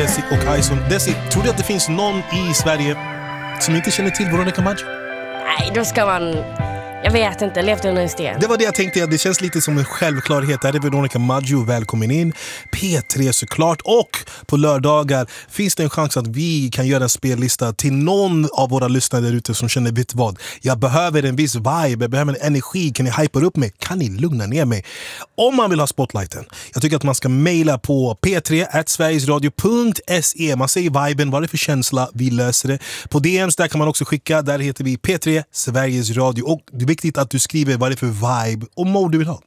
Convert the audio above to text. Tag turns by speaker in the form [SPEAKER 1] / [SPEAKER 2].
[SPEAKER 1] Desi och Hyson. Desi, tror du att det finns någon i Sverige som inte känner till Veronica Maggio?
[SPEAKER 2] Nej, då ska man... Jag vet inte, levt under en sten.
[SPEAKER 1] Det var det jag tänkte, det känns lite som en självklarhet. Här är Veronica Maggio, välkommen in. P3 såklart. Och på lördagar finns det en chans att vi kan göra en spellista till någon av våra lyssnare där ute som känner, vet vad, jag behöver en viss vibe, jag behöver en energi, kan ni hypa upp mig? Kan ni lugna ner mig? Om man vill ha spotlighten, jag tycker att man ska mejla på p3@sverigesradio.se. Man säger viben, vad är det för känsla, vi löser det. På DMs där kan man också skicka, där heter vi P3 Sveriges Radio. Och det är viktigt att du skriver vad det är för vibe och mode du vill ha.